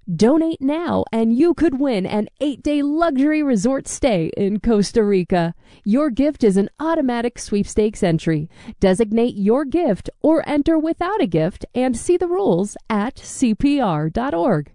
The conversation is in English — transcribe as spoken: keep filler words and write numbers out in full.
Donate now and you could win an eight-day luxury resort stay in Costa Rica. Your gift is an automatic sweepstakes entry. Designate your gift or enter without a gift and see the rules at C P R dot org.